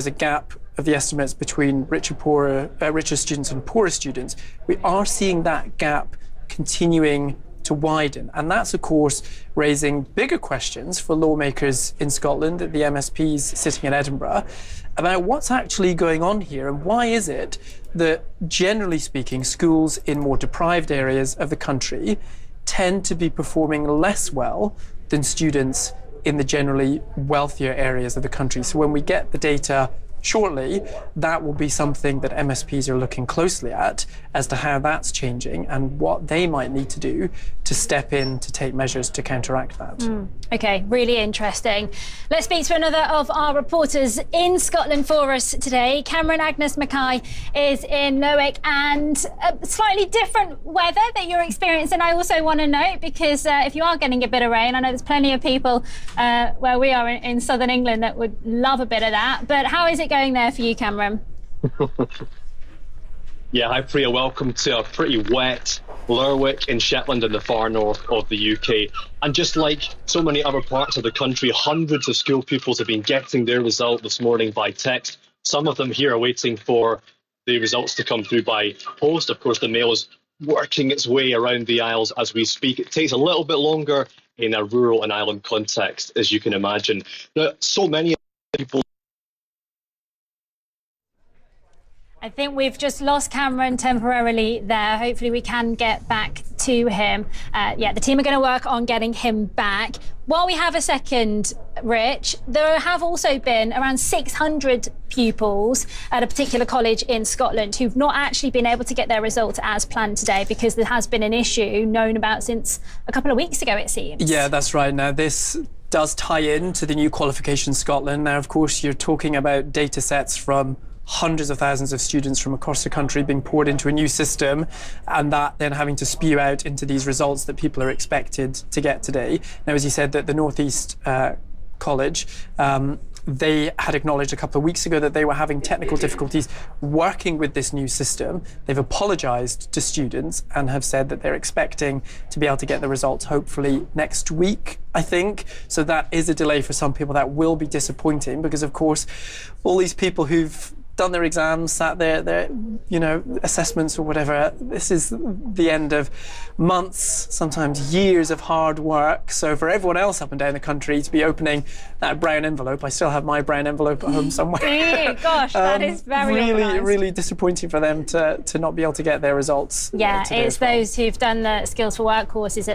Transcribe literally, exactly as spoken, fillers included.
there's a gap of the estimates between richer, poorer, uh, richer students and poorer students, we are seeing that gap continuing to widen. And that's, of course, raising bigger questions for lawmakers in Scotland, the M S Ps sitting in Edinburgh, about what's actually going on here and why is it that, generally speaking, schools in more deprived areas of the country tend to be performing less well than students in the generally wealthier areas of the country. So when we get the data shortly, that will be something that M S Ps are looking closely at as to how that's changing and what they might need to do to step in to take measures to counteract that. Mm. OK, really interesting. Let's speak to another of our reporters in Scotland for us today. Cameron Agnes Mackay is in Nowick, and a slightly different weather that you're experiencing. I also want to note, because uh, if you are getting a bit of rain, I know there's plenty of people uh, where we are in, in southern England that would love a bit of that. But how is it going there for you, Cameron? Yeah, hi Priya, welcome to a pretty wet Lerwick in Shetland in the far north of the U K. And just like so many other parts of the country, hundreds of school pupils have been getting their result this morning by text. Some of them here are waiting for the results to come through by post. Of course, the mail is working its way around the aisles as we speak. It takes a little bit longer in a rural and island context, as you can imagine. Now, so many people I think we've just lost Cameron temporarily there. Hopefully we can get back to him. Uh, yeah, the team are going to work on getting him back. While we have a second, Rich, there have also been around six hundred pupils at a particular college in Scotland who've not actually been able to get their results as planned today because there has been an issue known about since a couple of weeks ago, it seems. Yeah, that's right. Now, this does tie in to the new Qualification Scotland. Now, of course, you're talking about data sets from hundreds of thousands of students from across the country being poured into a new system, and that then having to spew out into these results that people are expected to get today. Now, as you said, that the North East uh, College, um, they had acknowledged a couple of weeks ago that they were having technical difficulties working with this new system. They've apologised to students and have said that they're expecting to be able to get the results hopefully next week, I think. So that is a delay for some people. That will be disappointing because, of course, all these people who've done their exams, sat their, their, you know, assessments or whatever. This is the end of months, sometimes years of hard work. So for everyone else up and down the country to be opening that brown envelope, I still have my brown envelope at home somewhere. Hey, gosh, that um, is very really, organised. really disappointing for them to to not be able to get their results. Yeah, uh, today it's as well. those who've done the Skills for Work courses that